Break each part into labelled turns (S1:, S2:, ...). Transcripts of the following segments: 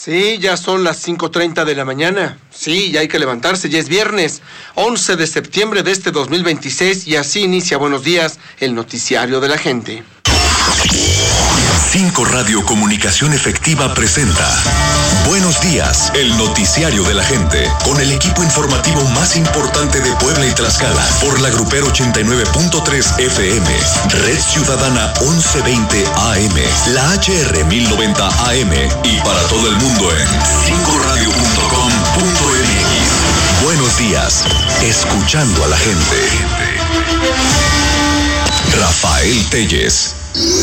S1: Sí, ya son las 5:30 de la mañana. Sí, ya hay que levantarse, ya es viernes, 11 de septiembre de este 2026 y así inicia Buenos Días, el noticiario de la gente.
S2: 5 Radio Comunicación Efectiva presenta Buenos Días, el noticiario de la gente, con el equipo informativo más importante de Puebla y Tlaxcala, por la Grupera 89.3 FM, Red Ciudadana 1120 AM, la HR 1090 AM y para todo el mundo en 5radio.com.mx. Buenos Días, escuchando a la gente. Rafael Telles.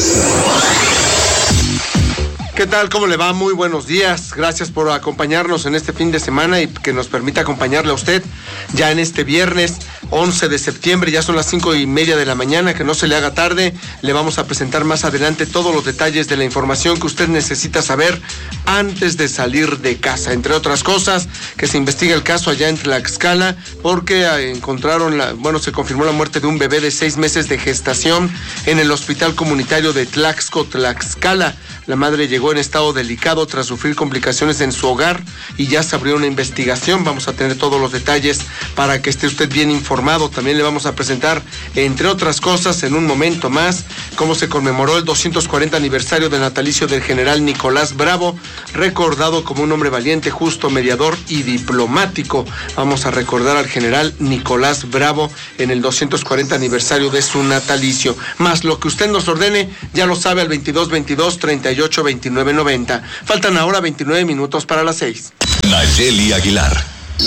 S1: ¿Qué tal? ¿Cómo le va? Muy buenos días. Gracias por acompañarnos en este fin de semana y que nos permita acompañarle a usted ya en este viernes 11 de septiembre. Ya son las 5:30 de la mañana, que no se le haga tarde. Le vamos a presentar más adelante todos los detalles de la información que usted necesita saber antes de salir de casa. Entre otras cosas, que se investiga el caso allá en Tlaxcala porque se confirmó la muerte de un bebé de 6 meses de gestación en el Hospital Comunitario de Tlaxco, Tlaxcala. La madre llegó en estado delicado tras sufrir complicaciones en su hogar y ya se abrió una investigación. Vamos a tener todos los detalles para que esté usted bien informado. También le vamos a presentar, entre otras cosas, en un momento más, cómo se conmemoró el 240 aniversario del natalicio del general Nicolás Bravo, recordado como un hombre valiente, justo, mediador y diplomático. Vamos a recordar al general Nicolás Bravo en el 240 aniversario de su natalicio. Más lo que usted nos ordene, ya lo sabe, al 2222-382990. Faltan ahora 29 minutos para las 6.
S2: Nayeli Aguilar.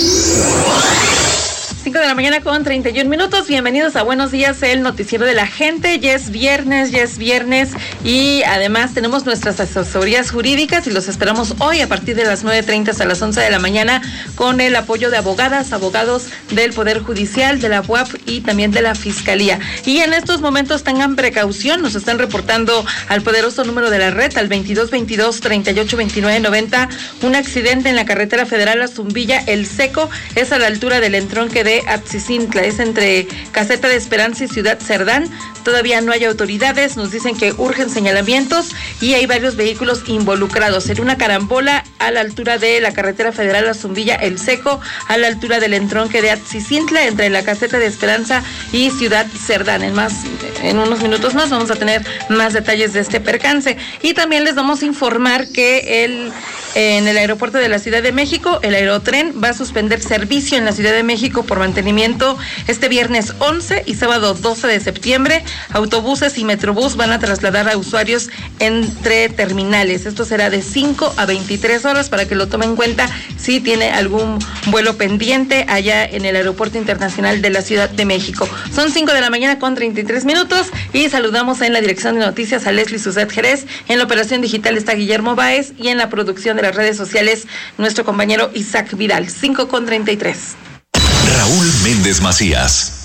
S3: 5 de la mañana con 31 minutos. Bienvenidos a Buenos Días, el noticiero de la gente. Ya es viernes y además tenemos nuestras asesorías jurídicas y los esperamos hoy a partir de las 9:30 hasta las 11 de la mañana con el apoyo de abogados del Poder Judicial, de la UAP y también de la Fiscalía. Y en estos momentos tengan precaución, nos están reportando al poderoso número de la red, al 2222-382990, un accidente en la carretera federal a Zumbilla, El Seco, es a la altura del entronque de Atzicintla, es entre Caseta de Esperanza y Ciudad Cerdán. Todavía no hay autoridades, nos dicen que urgen señalamientos y hay varios vehículos involucrados. En una carambola a la altura de la carretera federal a Zumbilla, El Seco, a la altura del entronque de Atzicintla, entre la Caseta de Esperanza y Ciudad Cerdán. En unos minutos más vamos a tener más detalles de este percance. Y también les vamos a informar que en el aeropuerto de la Ciudad de México, el Aerotren va a suspender servicio en la Ciudad de México por mantenimiento este viernes 11 y sábado 12 de septiembre. Autobuses y Metrobús van a trasladar a usuarios entre terminales. Esto será de 5 a 23 horas para que lo tomen en cuenta si tiene algún vuelo pendiente allá en el Aeropuerto Internacional de la Ciudad de México. Son 5 de la mañana con 33 minutos y saludamos en la dirección de noticias a Leslie Suzet Jerez. En la operación digital está Guillermo Báez y en la producción de las redes sociales nuestro compañero Isaac Vidal. 5 con 33.
S2: Raúl Méndez Macías.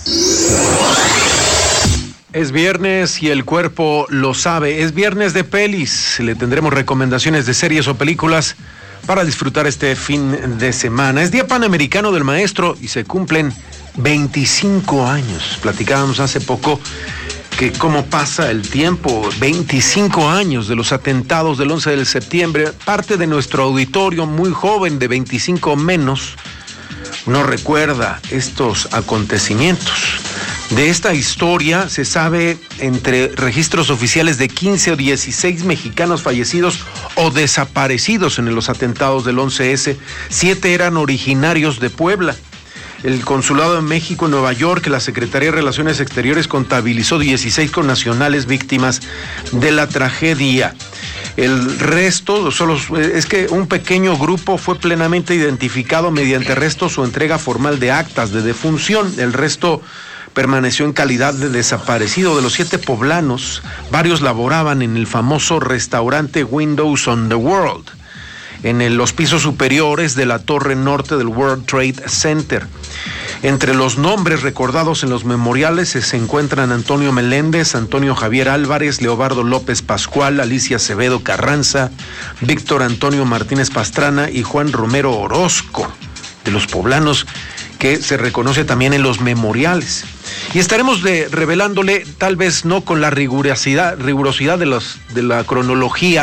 S4: Es viernes y el cuerpo lo sabe. Es viernes de pelis. Le tendremos recomendaciones de series o películas para disfrutar este fin de semana. Es Día Panamericano del Maestro y se cumplen 25 años. Platicábamos hace poco que cómo pasa el tiempo, 25 años de los atentados del 11 de septiembre. Parte de nuestro auditorio muy joven, de 25 menos, no recuerda estos acontecimientos. De esta historia se sabe entre registros oficiales de 15 o 16 mexicanos fallecidos o desaparecidos en los atentados del 11S. 7 eran originarios de Puebla. El Consulado de México en Nueva York, la Secretaría de Relaciones Exteriores, contabilizó 16 connacionales víctimas de la tragedia. El resto, es que un pequeño grupo fue plenamente identificado mediante restos o entrega formal de actas de defunción. El resto permaneció en calidad de desaparecido. De los 7 poblanos, varios laboraban en el famoso restaurante Windows on the World, en los pisos superiores de la torre norte del World Trade Center. Entre los nombres recordados en los memoriales se encuentran Antonio Meléndez, Antonio Javier Álvarez, Leobardo López Pascual, Alicia Acevedo Carranza, Víctor Antonio Martínez Pastrana y Juan Romero Orozco, de los poblanos que se reconoce también en los memoriales. Y estaremos revelándole, tal vez no con la rigurosidad de la cronología,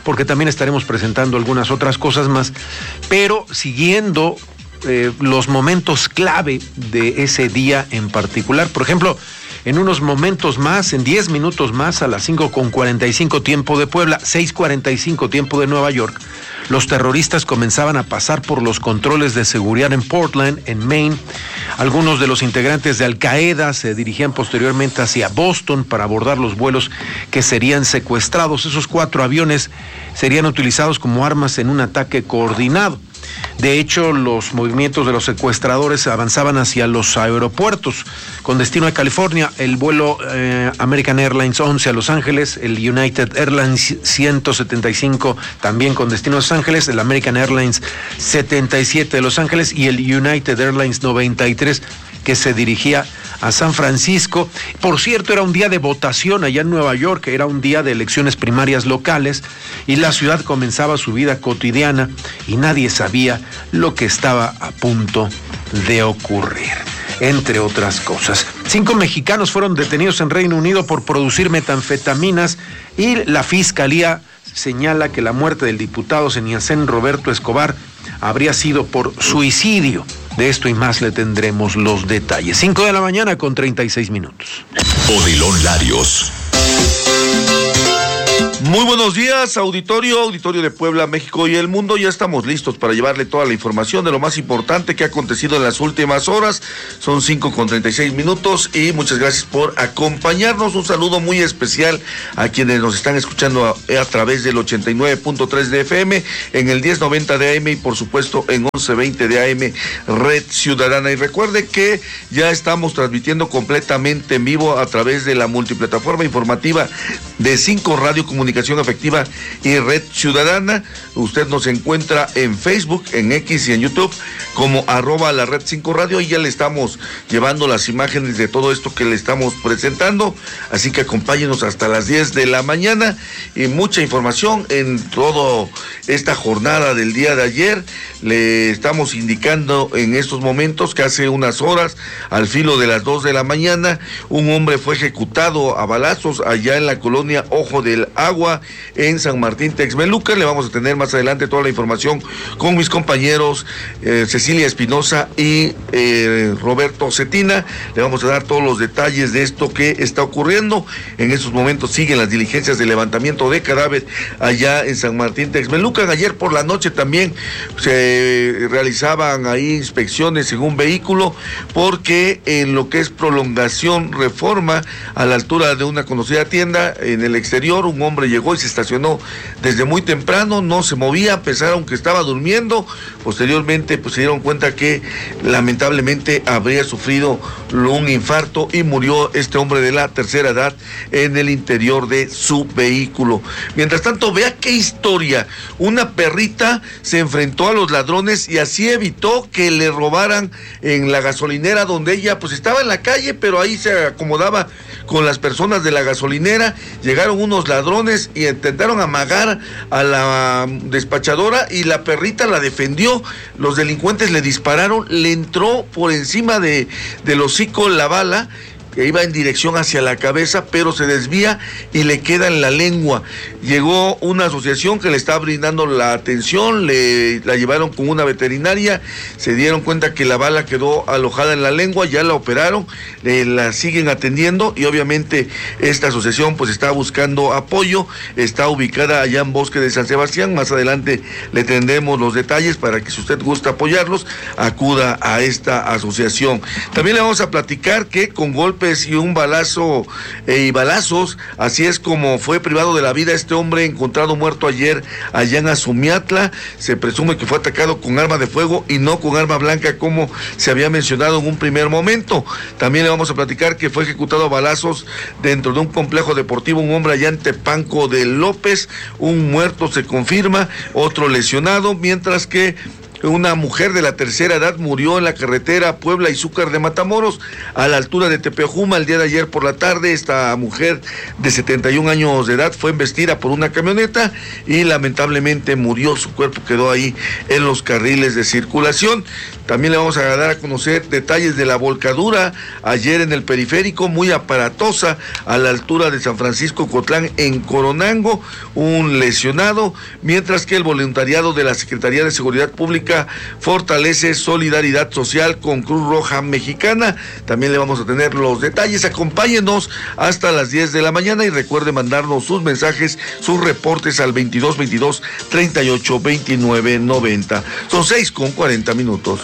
S4: porque también estaremos presentando algunas otras cosas más, pero siguiendo los momentos clave de ese día en particular. Por ejemplo, en unos momentos más, en 10 minutos más, a las 5:45 tiempo de Puebla, 6:45 tiempo de Nueva York, los terroristas comenzaban a pasar por los controles de seguridad en Portland, en Maine. Algunos de los integrantes de Al Qaeda se dirigían posteriormente hacia Boston para abordar los vuelos que serían secuestrados. Esos 4 aviones serían utilizados como armas en un ataque coordinado. De hecho, los movimientos de los secuestradores avanzaban hacia los aeropuertos con destino a California. El vuelo American Airlines 11 a Los Ángeles, el United Airlines 175 también con destino a Los Ángeles, el American Airlines 77 de Los Ángeles y el United Airlines 93 que se dirigía a San Francisco. Por cierto, era un día de votación allá en Nueva York, era un día de elecciones primarias locales y la ciudad comenzaba su vida cotidiana y nadie sabía lo que estaba a punto de ocurrir, entre otras cosas. 5 mexicanos fueron detenidos en Reino Unido por producir metanfetaminas y la fiscalía señala que la muerte del diputado Seniacén Roberto Escobar habría sido por suicidio. De esto y más le tendremos los detalles. 5:36 a.m.
S2: Odilon Larios.
S5: Muy buenos días, auditorio de Puebla, México y el mundo. Ya estamos listos para llevarle toda la información de lo más importante que ha acontecido en las últimas horas. Son 5:36 y muchas gracias por acompañarnos. Un saludo muy especial a quienes nos están escuchando a través del 89.3 de FM, en el 1090 de AM y por supuesto en 1120 de AM Red Ciudadana. Y recuerde que ya estamos transmitiendo completamente en vivo a través de la multiplataforma informativa de 5 Radio Comunicación Efectiva y Red Ciudadana. Usted nos encuentra en Facebook, en X y en YouTube como @la Red 5 Radio, y ya le estamos llevando las imágenes de todo esto que le estamos presentando, así que acompáñenos hasta las 10 de la mañana y mucha información en toda esta jornada del día de ayer. Le estamos indicando en estos momentos que hace unas horas, al filo de las 2 de la mañana, un hombre fue ejecutado a balazos allá en la colonia Ojo del Agua, en San Martín Texmelucan. Le vamos a tener más adelante toda la información con mis compañeros Cecilia Espinosa y Roberto Cetina. Le vamos a dar todos los detalles de esto que está ocurriendo. En estos momentos siguen las diligencias de levantamiento de cadáver allá en San Martín Texmelucan. Ayer por la noche también se realizaban ahí inspecciones en un vehículo, porque en lo que es prolongación Reforma, a la altura de una conocida tienda en el exterior, un hombre llegó y se estacionó desde muy temprano, no se movía a pesar aunque estaba durmiendo. Posteriormente pues se dieron cuenta que lamentablemente habría sufrido un infarto y murió este hombre de la tercera edad en el interior de su vehículo. Mientras tanto, vea qué historia. Una perrita se enfrentó a los ladrones y así evitó que le robaran en la gasolinera donde ella pues estaba en la calle, pero ahí se acomodaba con las personas de la gasolinera. Llegaron unos ladrones y intentaron amagar a la despachadora y la perrita la defendió. Los delincuentes le dispararon, le entró por encima del hocico la bala, que iba en dirección hacia la cabeza, pero se desvía y le queda en la lengua. Llegó una asociación que le está brindando la atención, la llevaron con una veterinaria, se dieron cuenta que la bala quedó alojada en la lengua, ya la operaron, la siguen atendiendo y obviamente esta asociación pues está buscando apoyo, está ubicada allá en Bosque de San Sebastián. Más adelante le tendremos los detalles para que si usted gusta apoyarlos, acuda a esta asociación. También le vamos a platicar que con golpes y un balazo y balazos, así es como fue privado de la vida este hombre encontrado muerto ayer allá en Azumiatla. Se presume que fue atacado con arma de fuego y no con arma blanca como se había mencionado en un primer momento. También le vamos a platicar que fue ejecutado a balazos dentro de un complejo deportivo un hombre allá en Tepanco de López. Un muerto se confirma, otro lesionado, mientras que Una mujer de la tercera edad murió en la carretera Puebla-Izúcar de Matamoros, a la altura de Tepeojuma, el día de ayer por la tarde. Esta mujer de 71 años de edad fue embestida por una camioneta y lamentablemente murió. Su cuerpo quedó ahí en los carriles de circulación. También le vamos a dar a conocer detalles de la volcadura ayer en el periférico, muy aparatosa, a la altura de San Francisco Cotlán en Coronango, un lesionado, mientras que el voluntariado de la Secretaría de Seguridad Pública fortalece solidaridad social con Cruz Roja Mexicana. También le vamos a tener los detalles. Acompáñenos hasta las 10 de la mañana y recuerde mandarnos sus mensajes, sus reportes al 2222 38 29 90. Son 6:40.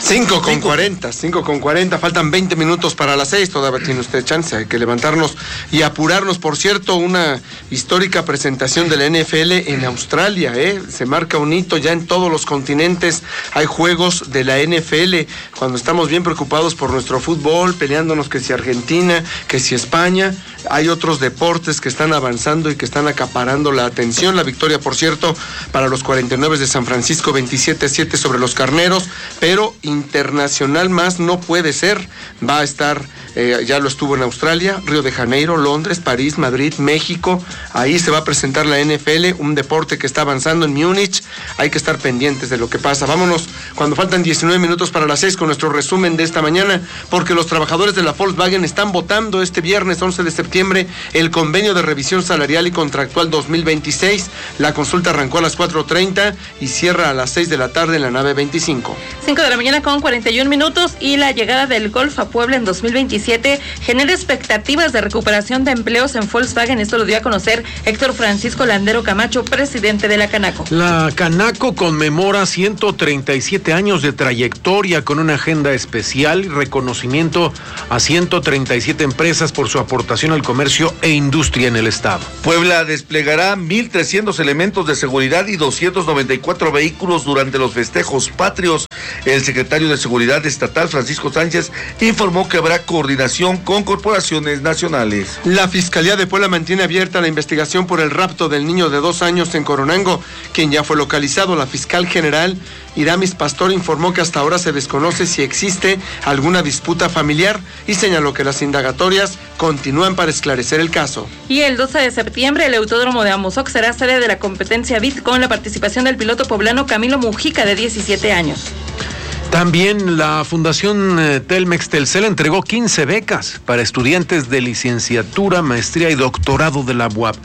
S1: 5:40, faltan 20 minutos para las 6, todavía tiene usted chance, hay que levantarnos y apurarnos. Por cierto, una histórica presentación de la NFL en Australia, se marca un hito ya en todos los continentes, hay juegos de la NFL, cuando estamos bien preocupados por nuestro fútbol, peleándonos que si Argentina, que si España, hay otros deportes que están avanzando y que están acaparando la atención. La victoria, por cierto, para los 49 de San Francisco, 27-7 sobre los Carneros, pero internacional más no puede ser. Va a estar, ya lo estuvo en Australia, Río de Janeiro, Londres, París, Madrid, México. Ahí se va a presentar la NFL, un deporte que está avanzando en Múnich. Hay que estar pendientes de lo que pasa. Vámonos, cuando faltan 19 minutos para las 6, con nuestro resumen de esta mañana, porque los trabajadores de la Volkswagen están votando este viernes 11 de septiembre el convenio de revisión salarial y contractual 2026. La consulta arrancó a las 4:30 y cierra a las 6 de la tarde en la nave 25.
S3: 5 de la mañana con 41 minutos, y la llegada del Golf a Puebla en 2027 genera expectativas de recuperación de empleos en Volkswagen. Esto lo dio a conocer Héctor Francisco Landero Camacho, presidente de la Canaco.
S4: La Canaco conmemora 137 años de trayectoria con una agenda especial y reconocimiento a 137 empresas por su aportación al comercio e industria en el estado.
S5: Puebla desplegará 1,300 elementos de seguridad y 294 vehículos durante los festejos patrios. El secretario de Seguridad Estatal, Francisco Sánchez, informó que habrá coordinación con corporaciones nacionales.
S1: La Fiscalía de Puebla mantiene abierta la investigación por el rapto del niño de 2 años en Coronango, quien ya fue localizado. La fiscal general Iramis Pastor informó que hasta ahora se desconoce si existe alguna disputa familiar y señaló que las indagatorias continúan para esclarecer el caso.
S3: Y el 12 de septiembre el Autódromo de Amozoc será sede de la competencia BID con la participación del piloto poblano Camilo Mujica, de 17 años.
S4: También la Fundación Telmex Telcel entregó 15 becas para estudiantes de licenciatura, maestría y doctorado de la UAP.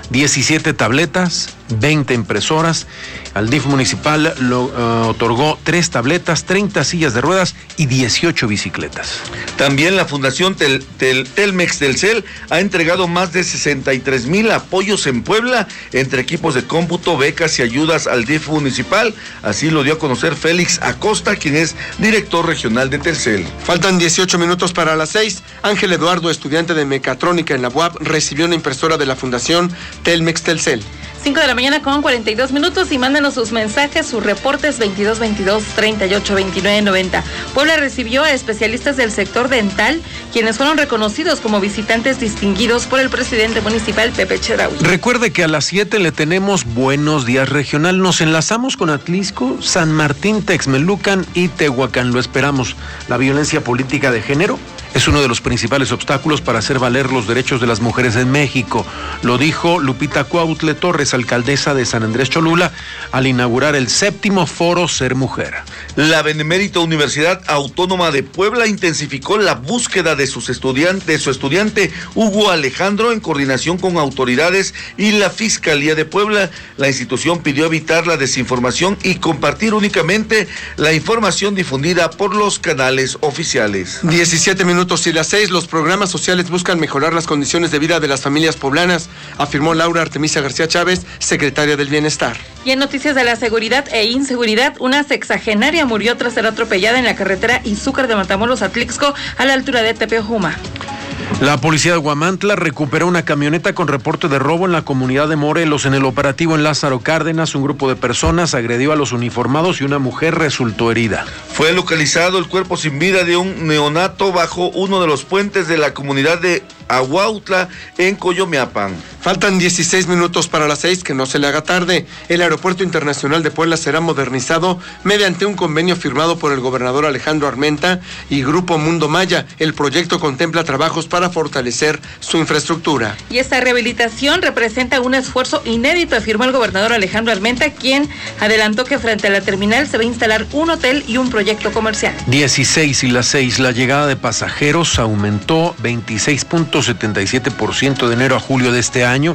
S4: 17 tabletas, 20 impresoras. Al DIF municipal otorgó 3 tabletas, 30 sillas de ruedas y 18 bicicletas.
S5: También la Fundación Telmex Telcel ha entregado más de 63,000 apoyos en Puebla entre equipos de cómputo, becas y ayudas al DIF municipal. Así lo dio a conocer Félix Acosta, quien es director regional de Telcel.
S1: Faltan 18 minutos para las 6. Ángel Eduardo, estudiante de mecatrónica en la UAP, recibió una impresora de la Fundación Telmex Telcel.
S3: 5 de la mañana con 42 minutos, y mándenos sus mensajes, sus reportes 2222 38 29 90. Puebla recibió a especialistas del sector dental, quienes fueron reconocidos como visitantes distinguidos por el presidente municipal Pepe Chedraui.
S4: Recuerde que a las 7 le tenemos Buenos Días Regional. Nos enlazamos con Atlisco, San Martín, Texmelucan y Tehuacán. Lo esperamos. La violencia política de género es uno de los principales obstáculos para hacer valer los derechos de las mujeres en México. Lo dijo Lupita Cuautle Torres, alcaldesa de San Andrés Cholula, al inaugurar el 7º Foro Ser Mujer.
S5: La Benemérita Universidad Autónoma de Puebla intensificó la búsqueda de su estudiante Hugo Alejandro en coordinación con autoridades y la Fiscalía de Puebla. La institución pidió evitar la desinformación y compartir únicamente la información difundida por los canales oficiales.
S1: 17 minutos y las 6, los programas sociales buscan mejorar las condiciones de vida de las familias poblanas, afirmó Laura Artemisia García Chávez, secretaria del Bienestar.
S3: Y en noticias de la seguridad e inseguridad, una sexagenaria murió tras ser atropellada en la carretera Izúcar de Matamoros a Tlixco, a la altura de Tepeojuma.
S4: La policía de Huamantla recuperó una camioneta con reporte de robo en la comunidad de Morelos. En el operativo en Lázaro Cárdenas, un grupo de personas agredió a los uniformados y una mujer resultó herida.
S5: Fue localizado el cuerpo sin vida de un neonato bajo uno de los puentes de la comunidad de Ahuautla, en Coyomeapan.
S1: Faltan 16 minutos para las 6, que no se le haga tarde. El Aeropuerto Internacional de Puebla será modernizado mediante un convenio firmado por el gobernador Alejandro Armenta y Grupo Mundo Maya. El proyecto contempla trabajos para fortalecer su infraestructura.
S3: Y esta rehabilitación representa un esfuerzo inédito, afirmó el gobernador Alejandro Armenta, quien adelantó que frente a la terminal se va a instalar un hotel y un proyecto comercial.
S4: 16 y las 6, la llegada de pasajeros aumentó 26.77% de enero a julio de este año,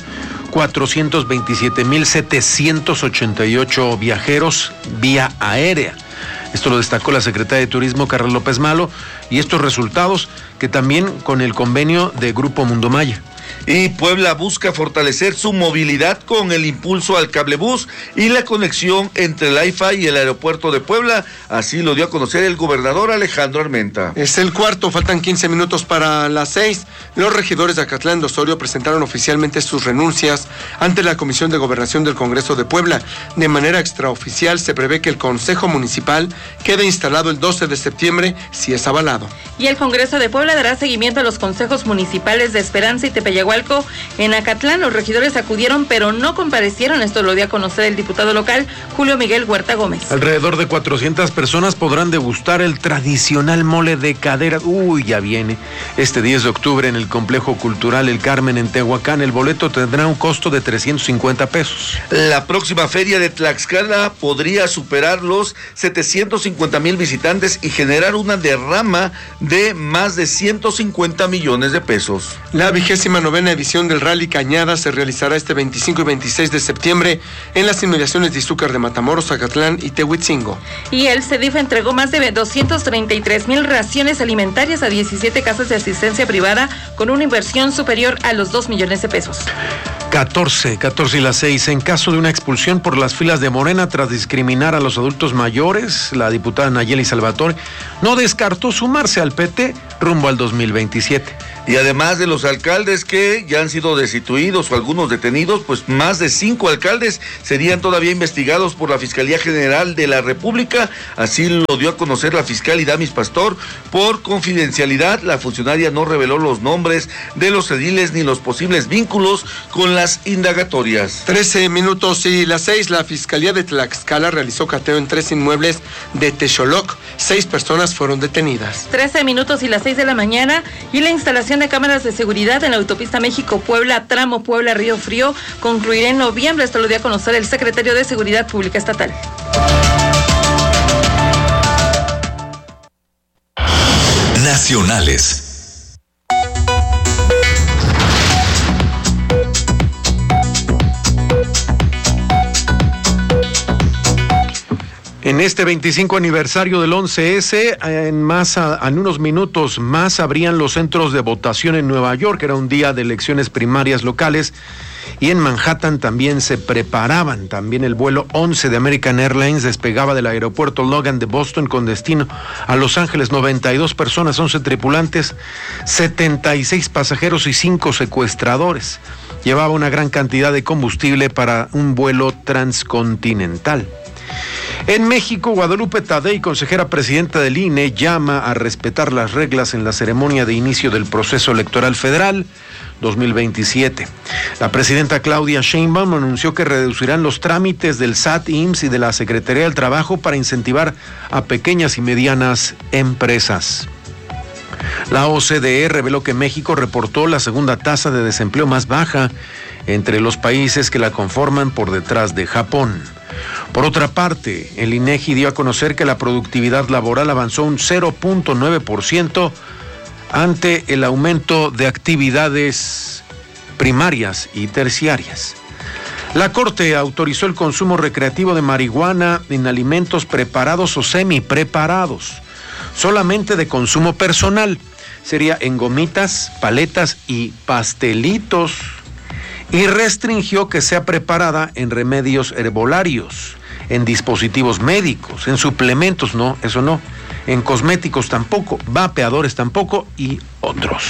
S4: 427.788 viajeros vía aérea. Esto lo destacó la secretaria de Turismo, Carla López Malo, y estos resultados que también con el convenio de Grupo Mundo Maya.
S5: Y Puebla busca fortalecer su movilidad con el impulso al cablebús y la conexión entre el AIFA y el aeropuerto de Puebla. Así lo dio a conocer el gobernador Alejandro Armenta.
S1: Es el cuarto, faltan 15 minutos para las 6. Los regidores de Acatlán de Osorio presentaron oficialmente sus renuncias ante la Comisión de Gobernación del Congreso de Puebla. De manera extraoficial se prevé que el Consejo Municipal quede instalado el 12 de septiembre si es avalado.
S3: Y el Congreso de Puebla dará seguimiento a los consejos municipales de Esperanza y Tepeyagualco. En Acatlán los regidores acudieron pero no comparecieron, esto lo dio a conocer el diputado local Julio Miguel Huerta Gómez.
S4: Alrededor de 400 personas podrán degustar el tradicional mole de cadera. Ya viene. Este 10 de octubre en el Complejo Cultural El Carmen en Tehuacán. El boleto tendrá un costo de 350 pesos.
S5: La próxima feria de Tlaxcala podría superar los 750,000 visitantes y generar una derrama de más de 150 millones de pesos.
S1: La 29ª edición del Rally Cañada se realizará este 25 y 26 de septiembre en las inmediaciones de Izúcar de Matamoros, Acatlán y Tehuitzingo.
S3: Y el CEDIF entregó más de 233,000 raciones alimentarias a 17 casas de asistencia privada con una inversión superior a los 2 millones de pesos.
S4: 14 y las 6. En caso de una expulsión por las filas de Morena tras discriminar a los adultos mayores, la diputada Nayeli Salvatore no descartó sumarse al PT rumbo al 2027.
S5: Y además de los alcaldes que ya han sido destituidos o algunos detenidos, pues más de 5 alcaldes serían todavía investigados por la Fiscalía General de la República. Así lo dio a conocer la fiscal Idamis Pastor. Por confidencialidad, la funcionaria no reveló los nombres de los ediles ni los posibles vínculos con las indagatorias.
S1: 13 minutos y las 6, la Fiscalía de Tlaxcala realizó cateo en 3 inmuebles de Texoloc. 6 personas fueron detenidas.
S3: 13 minutos y las 6 de la mañana y la instalación de cámaras de seguridad en la autopista México-Puebla, tramo Puebla-Río Frío, concluirá en noviembre. Esto lo dio a conocer el secretario de Seguridad Pública Estatal.
S2: Nacionales.
S4: En este 25 aniversario del 11S, en unos minutos más abrían los centros de votación en Nueva York. Era un día de elecciones primarias locales. Y en Manhattan también se preparaban. También el vuelo 11 de American Airlines despegaba del aeropuerto Logan de Boston con destino a Los Ángeles. 92 personas, 11 tripulantes, 76 pasajeros y 5 secuestradores. Llevaba una gran cantidad de combustible para un vuelo transcontinental. En México, Guadalupe Tadei, consejera presidenta del INE, llama a respetar las reglas en la ceremonia de inicio del proceso electoral federal 2027. La presidenta Claudia Sheinbaum anunció que reducirán los trámites del SAT, IMSS y de la Secretaría del Trabajo para incentivar a pequeñas y medianas empresas. La OCDE reveló que México reportó la segunda tasa de desempleo más baja entre los países que la conforman, por detrás de Japón. Por otra parte, el INEGI dio a conocer que la productividad laboral avanzó un 0.9% ante el aumento de actividades primarias y terciarias. La Corte autorizó el consumo recreativo de marihuana en alimentos preparados o semipreparados, solamente de consumo personal. Sería en gomitas, paletas y pastelitos. Y restringió que sea preparada en remedios herbolarios, en dispositivos médicos, en suplementos, no, eso no, en cosméticos tampoco, vapeadores tampoco y otros.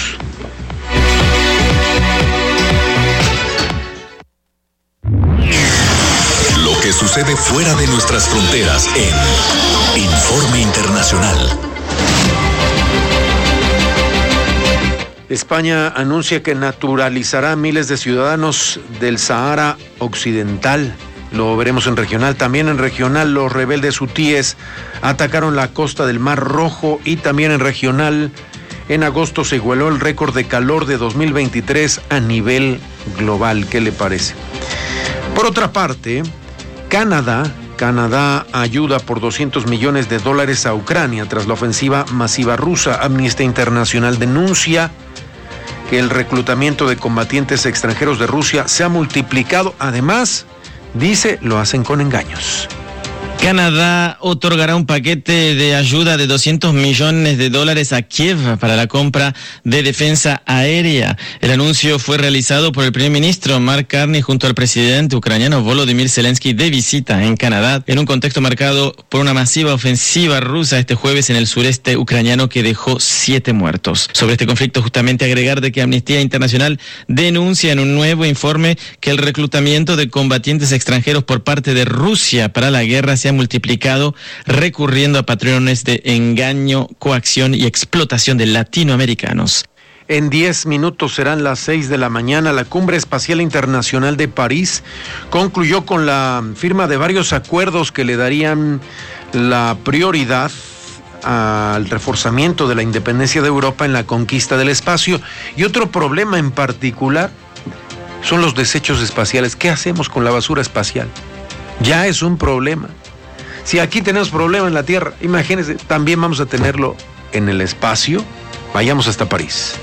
S2: Lo que sucede fuera de nuestras fronteras en Informe Internacional.
S4: España anuncia que naturalizará a miles de ciudadanos del Sahara Occidental. Lo veremos en regional. También en regional, los rebeldes hutíes atacaron la costa del Mar Rojo. Y también en regional, en agosto se igualó el récord de calor de 2023 a nivel global. ¿Qué le parece? Por otra parte, Canadá ayuda por $200 millones a Ucrania tras la ofensiva masiva rusa. Amnistía Internacional denuncia que el reclutamiento de combatientes extranjeros de Rusia se ha multiplicado. Además, dice, lo hacen con engaños.
S6: Canadá otorgará un paquete de ayuda de $200 millones a Kiev para la compra de defensa aérea. El anuncio fue realizado por el primer ministro Mark Carney junto al presidente ucraniano Volodymyr Zelensky de visita en Canadá, en un contexto marcado por una masiva ofensiva rusa este jueves en el sureste ucraniano que dejó 7 muertos. Sobre este conflicto, justamente agregar de que Amnistía Internacional denuncia en un nuevo informe que el reclutamiento de combatientes extranjeros por parte de Rusia para la guerra se ha multiplicado, recurriendo a patrones de engaño, coacción y explotación de latinoamericanos.
S4: En 10 minutos serán las 6 de la mañana. La Cumbre Espacial Internacional de París concluyó con la firma de varios acuerdos que le darían la prioridad al reforzamiento de la independencia de Europa en la conquista del espacio. Y otro problema en particular son los desechos espaciales. ¿Qué hacemos con la basura espacial? Ya es un problema. Si aquí tenemos problema en la Tierra, imagínense, también vamos a tenerlo en el espacio. Vayamos hasta París.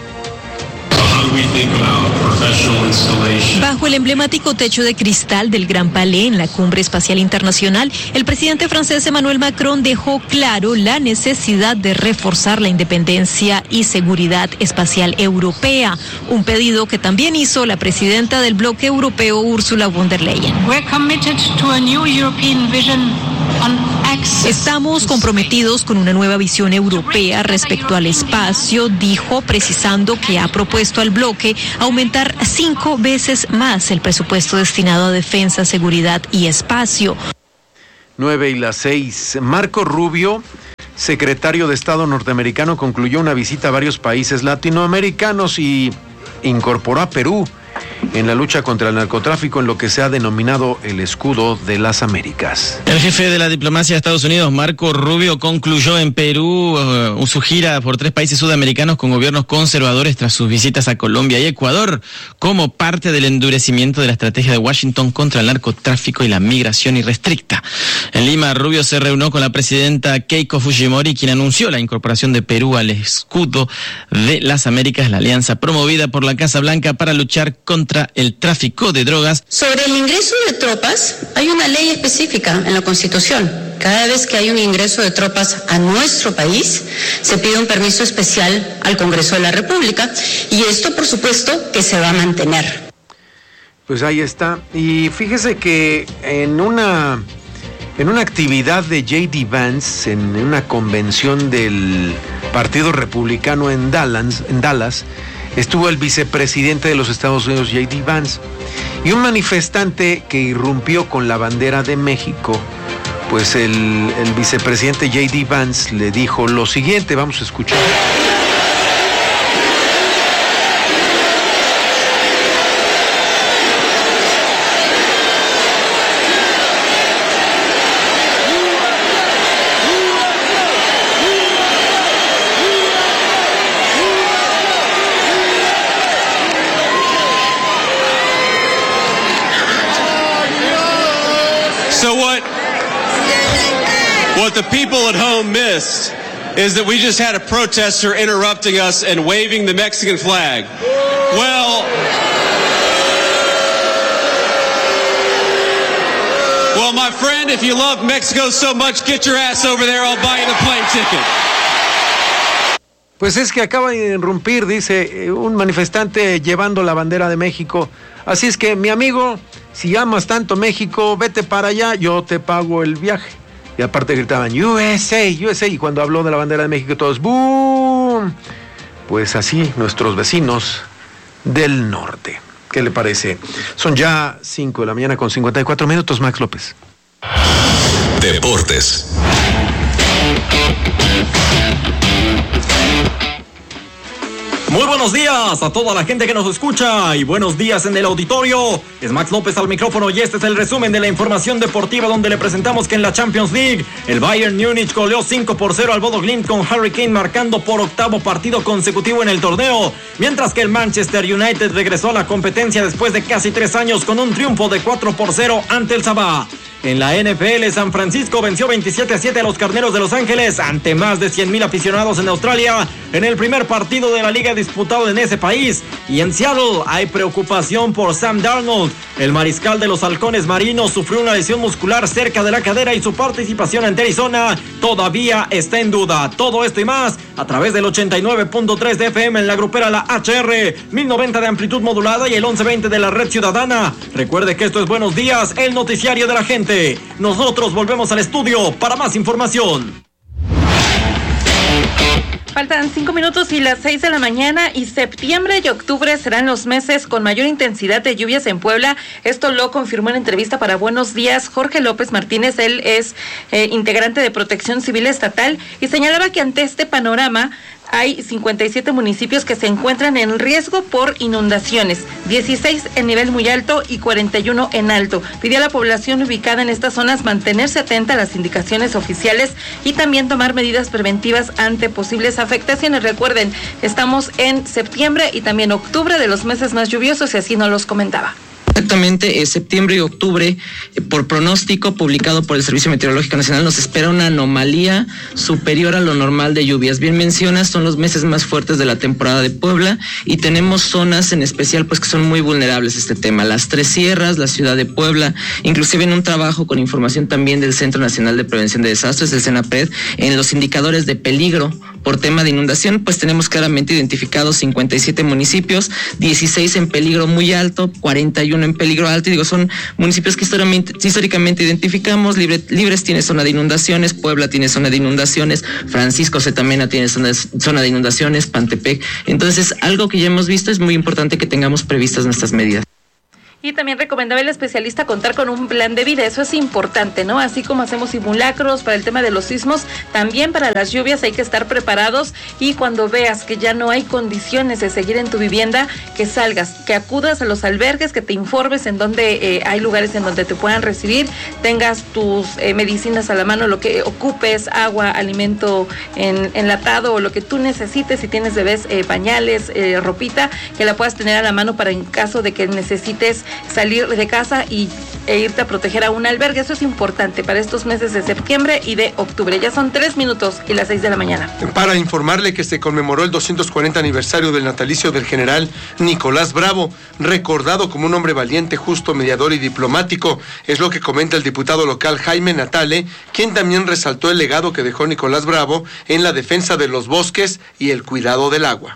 S7: Bajo el emblemático techo de cristal del Gran Palais en la Cumbre Espacial Internacional, el presidente francés Emmanuel Macron dejó claro la necesidad de reforzar la independencia y seguridad espacial europea, un pedido que también hizo la presidenta del bloque europeo, Ursula von der Leyen. Estamos comprometidos con una nueva visión europea respecto al espacio, dijo, precisando que ha propuesto al bloque aumentar 5 veces más el presupuesto destinado a defensa, seguridad y espacio.
S4: 9:06. Marco Rubio, secretario de Estado norteamericano, concluyó una visita a varios países latinoamericanos y incorporó a Perú en la lucha contra el narcotráfico en lo que se ha denominado el escudo de las Américas.
S6: El jefe de la diplomacia de Estados Unidos, Marco Rubio, concluyó en Perú su gira por 3 países sudamericanos con gobiernos conservadores tras sus visitas a Colombia y Ecuador, como parte del endurecimiento de la estrategia de Washington contra el narcotráfico y la migración irrestricta. En Lima, Rubio se reunió con la presidenta Keiko Fujimori, quien anunció la incorporación de Perú al escudo de las Américas, la alianza promovida por la Casa Blanca para luchar contra el tráfico de drogas.
S8: Sobre el ingreso de tropas, hay una ley específica en la Constitución. Cada vez que hay un ingreso de tropas a nuestro país, se pide un permiso especial al Congreso de la República, y esto, por supuesto, que se va a mantener.
S4: Pues ahí está. Y fíjese que en una actividad de J.D. Vance, en una convención del Partido Republicano en Dallas, estuvo el vicepresidente de los Estados Unidos, J.D. Vance, y un manifestante que irrumpió con la bandera de México. Pues el vicepresidente J.D. Vance le dijo lo siguiente, vamos a escuchar.
S9: What the people at home missed is that we just had a protester interrupting us and waving the Mexican flag. Well, my friend, if you love Mexico so much, get your ass over there, I'll buy you the plane ticket.
S4: Pues es que acaba de irrumpir, dice, un manifestante llevando la bandera de México. Así es que, mi amigo, si amas tanto México, vete para allá, yo te pago el viaje. Y aparte gritaban, USA, USA, y cuando habló de la bandera de México todos, ¡boom! Pues así, nuestros vecinos del norte. ¿Qué le parece? Son ya 5 de la mañana con 54 minutos, Max López.
S2: Deportes.
S10: Muy buenos días a toda la gente que nos escucha y buenos días en el auditorio. Es Max López al micrófono y este es el resumen de la información deportiva donde le presentamos que en la Champions League el Bayern Múnich goleó 5-0 al Bodo Glimt con Harry Kane marcando por octavo partido consecutivo en el torneo, mientras que el Manchester United regresó a la competencia después de casi 3 años con un triunfo de 4-0 ante el Sabah. En la NFL, San Francisco venció 27-7 a los Carneros de Los Ángeles ante más de 100,000 aficionados en Australia en el primer partido de la liga disputado en ese país. Y en Seattle hay preocupación por Sam Darnold. El mariscal de los Halcones Marinos sufrió una lesión muscular cerca de la cadera y su participación ante Arizona todavía está en duda. Todo esto y más a través del 89.3 de FM en la grupera La HR, 1090 de amplitud modulada y el 1120 de la red ciudadana. Recuerde que esto es Buenos Días, el noticiario de la gente. Nosotros volvemos al estudio para más información.
S3: Faltan 5 minutos y las 6 de la mañana y septiembre y octubre serán los meses con mayor intensidad de lluvias en Puebla. Esto lo confirmó en entrevista para Buenos Días Jorge López Martínez. Él es integrante de Protección Civil Estatal y señalaba que ante este panorama hay 57 municipios que se encuentran en riesgo por inundaciones, 16 en nivel muy alto y 41 en alto. Pidió a la población ubicada en estas zonas mantenerse atenta a las indicaciones oficiales y también tomar medidas preventivas ante posibles afectaciones. Recuerden, estamos en septiembre y también octubre, de los meses más lluviosos, y así nos los comentaba.
S11: Exactamente, septiembre y octubre, por pronóstico publicado por el Servicio Meteorológico Nacional, nos espera una anomalía superior a lo normal de lluvias. Bien mencionas, son los meses más fuertes de la temporada de Puebla y tenemos zonas en especial pues que son muy vulnerables a este tema. Las Tres Sierras, la ciudad de Puebla, inclusive en un trabajo con información también del Centro Nacional de Prevención de Desastres, el CENAPRED, en los indicadores de peligro por tema de inundación, pues tenemos claramente identificados 57 municipios, 16 en peligro muy alto, 41 en peligro alto, y digo, son municipios que históricamente identificamos. Libres tiene zona de inundaciones, Puebla tiene zona de inundaciones, Francisco Zetamená tiene zona de inundaciones, Pantepec. Entonces, algo que ya hemos visto, es muy importante que tengamos previstas nuestras medidas.
S3: Y también recomendaba el especialista contar con un plan de vida, eso es importante, ¿no? Así como hacemos simulacros para el tema de los sismos, también para las lluvias hay que estar preparados, y cuando veas que ya no hay condiciones de seguir en tu vivienda, que salgas, que acudas a los albergues, que te informes en donde hay lugares en donde te puedan recibir, tengas tus medicinas a la mano, lo que ocupes, agua, alimento enlatado o lo que tú necesites, si tienes bebés, pañales, ropita, que la puedas tener a la mano para en caso de que necesites salir de casa e irte a proteger a un albergue. Eso es importante para estos meses de septiembre y de octubre. Ya son 3 minutos y las 6 de la mañana.
S1: Para informarle que se conmemoró el 240 aniversario del natalicio del general Nicolás Bravo, recordado como un hombre valiente, justo, mediador y diplomático. Es lo que comenta el diputado local Jaime Natale, quien también resaltó el legado que dejó Nicolás Bravo en la defensa de los bosques y el cuidado del agua.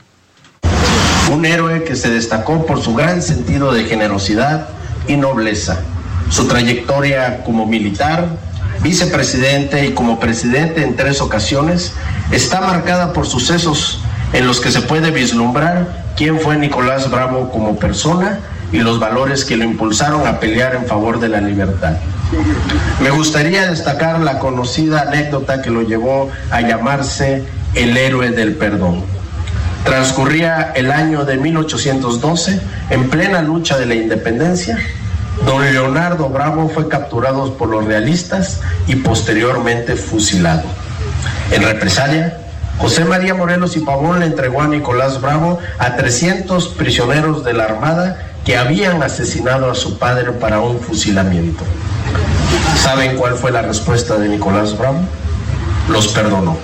S12: Un héroe que se destacó por su gran sentido de generosidad y nobleza. Su trayectoria como militar, vicepresidente y como presidente en 3 ocasiones está marcada por sucesos en los que se puede vislumbrar quién fue Nicolás Bravo como persona y los valores que lo impulsaron a pelear en favor de la libertad. Me gustaría destacar la conocida anécdota que lo llevó a llamarse el héroe del perdón. Transcurría el año de 1812, en plena lucha de la independencia. Don Leonardo Bravo fue capturado por los realistas y posteriormente fusilado. En represalia, José María Morelos y Pavón le entregó a Nicolás Bravo a 300 prisioneros de la Armada que habían asesinado a su padre para un fusilamiento. ¿Saben cuál fue la respuesta de Nicolás Bravo? Los perdonó.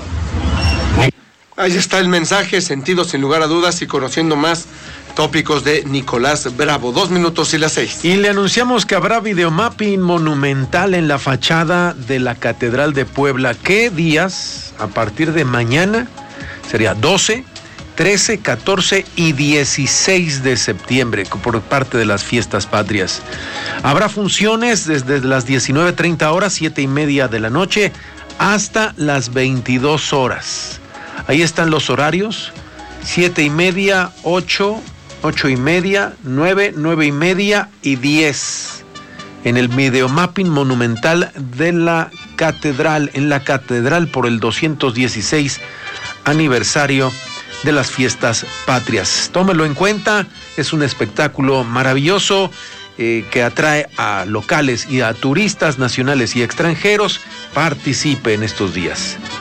S1: Ahí está el mensaje, sentido sin lugar a dudas, y conociendo más tópicos de Nicolás Bravo. 2 minutos y las 6.
S4: Y le anunciamos que habrá videomapping monumental en la fachada de la Catedral de Puebla. ¿Qué días? A partir de mañana sería 12, 13, 14 y 16 de septiembre por parte de las fiestas patrias. Habrá funciones desde las 19:30 horas, 7:30 de la noche, hasta las 22 horas. Ahí están los horarios: 7:30, 8, 8:30, 9, 9:30 y 10. En el videomapping monumental de la catedral, en la catedral por el 216 aniversario de las fiestas patrias. Tómelo en cuenta, es un espectáculo maravilloso que atrae a locales y a turistas nacionales y extranjeros. Participe en estos días.